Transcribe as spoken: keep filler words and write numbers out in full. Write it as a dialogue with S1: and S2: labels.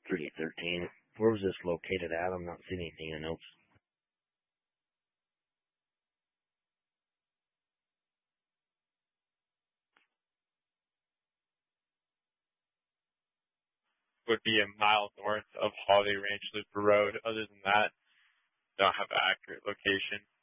S1: three thirteen. Where was this located at? I'm not seeing anything in the notes.
S2: Would be a mile north of Holiday Ranch Loop Road. Other than that, don't have an accurate location.